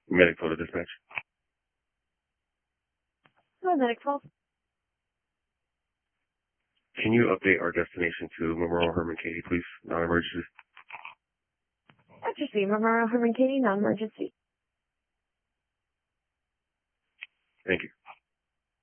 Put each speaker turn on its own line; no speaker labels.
Medic photo dispatch.
Hello, Medic 12.
Can you update our destination to Memorial Herman Katie, please? Non-emergency.
Emergency, Memorial Herman Katie, non-emergency.
Thank you.